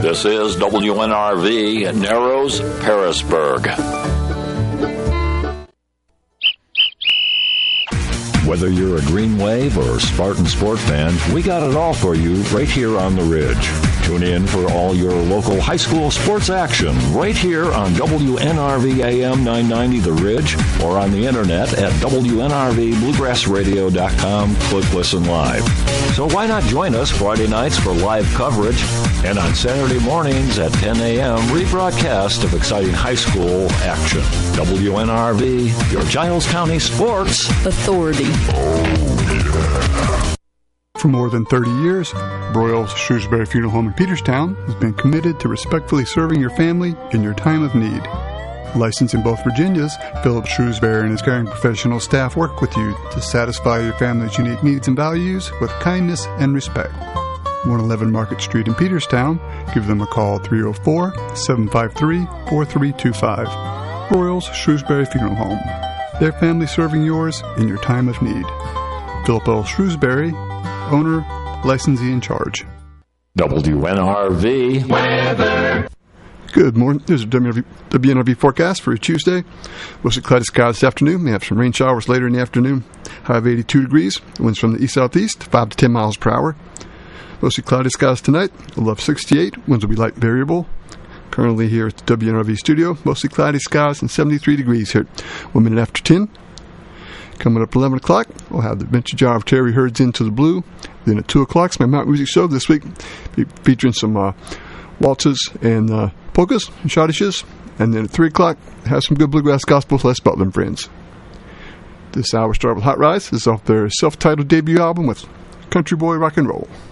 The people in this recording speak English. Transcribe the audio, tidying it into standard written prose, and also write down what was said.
This is WNRV Narrows, Parisburg. Whether you're a Green Wave or Spartan Sport fan, we got it all for you right here on the Ridge. Tune in for all your local high school sports action right here on WNRV AM 990 The Ridge or on the internet at WNRVBluegrassRadio.com. Click Listen Live. So why not join us Friday nights for live coverage and on Saturday mornings at 10 a.m. rebroadcast of exciting high school action. WNRV, your Giles County Sports Authority. For more than 30 years, Broyles Shrewsbury Funeral Home in Peterstown has been committed to respectfully serving your family in your time of need. Licensed in both Virginias, Philip Shrewsbury and his caring professional staff work with you to satisfy your family's unique needs and values with kindness and respect. 111 Market Street in Peterstown. Give them a call 304-753-4325. Broyles Shrewsbury Funeral Home. Their family serving yours in your time of need. Philip L. Shrewsbury, owner, licensee in charge. WNRV weather. Good morning. There's a WNRV forecast for Tuesday. Mostly cloudy skies this afternoon. May have some rain showers later in the afternoon. High of 82 degrees. Winds from the east-southeast, 5 to 10 miles per hour. Mostly cloudy skies tonight. A low of 68. Winds will be light variable. Currently here at the WNRV studio, mostly cloudy skies and 73 degrees here. 1 minute after 10. Coming up at 11 o'clock, we'll have the vintage hour of Terry Hurd's Into the Blue. Then at 2 o'clock, it's my Mountain Music Show this week, featuring some waltzes and polkas and schottisches. And then at 3 o'clock, have some good bluegrass gospel with Les Butler and friends. This hour started with Hot Rize. This is off their self-titled debut album with Country Boy Rock and Roll.